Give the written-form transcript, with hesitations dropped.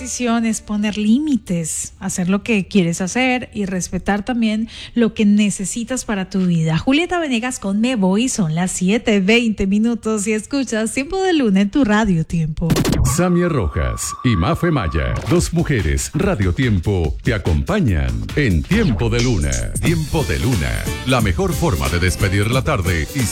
decisión es poner límites, hacer lo que quieres hacer y respetar también lo que necesitas para tu vida. Julieta Venegas con Me Voy, son las 7:20 y escuchas Tiempo de Luna en tu Radio Tiempo. Samia Rojas y Mafe Maya, dos mujeres Radio Tiempo, te acompañan en Tiempo de Luna. Tiempo de Luna, la mejor forma de despedir la tarde y